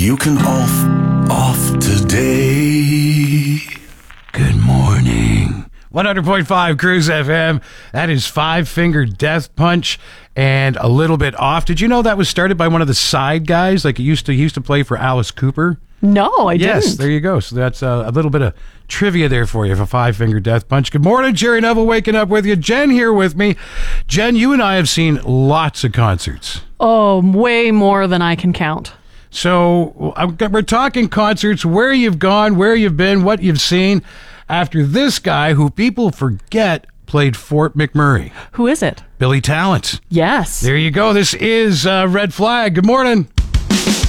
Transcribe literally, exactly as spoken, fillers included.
You can off, off today. Good morning. one hundred point five Cruise F M. That is Five Finger Death Punch and a little bit off. Did you know that was started by one of the side guys? Like he used to he used to play for Alice Cooper. No, I yes, didn't. There you go. So that's uh, a little bit of trivia there for you for Five Finger Death Punch. Good morning, Jerry Neville waking up with you. Jen here with me. Jen, you and I have seen lots of concerts. Oh, way more than I can count. So I'm- we're talking concerts, where you've gone, where you've been, what you've seen, after this guy who people forget played Fort McMurray. Who is it? Billy Talent. Yes. There you go. This is uh, Red Flag. Good morning.